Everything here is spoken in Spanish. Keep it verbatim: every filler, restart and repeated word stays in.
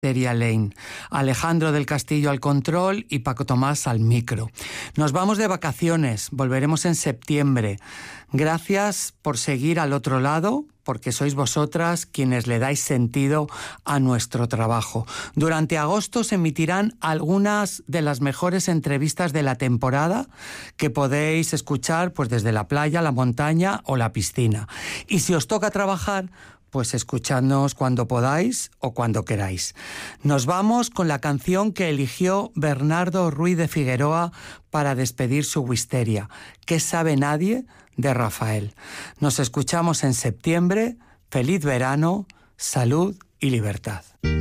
Wisteria Lane. Alejandro del Castillo al control y Paco Tomás al micro. Nos vamos de vacaciones, volveremos en septiembre. Gracias por seguir al otro lado, porque sois vosotras quienes le dais sentido a nuestro trabajo. Durante agosto se emitirán algunas de las mejores entrevistas de la temporada que podéis escuchar pues desde la playa, la montaña o la piscina. Y si os toca trabajar, pues escuchadnos cuando podáis o cuando queráis. Nos vamos con la canción que eligió Bernardo Ruiz de Figueroa para despedir su Wisteria, ¿Qué sabe nadie?, de Rafael. Nos escuchamos en septiembre. Feliz verano, salud y libertad.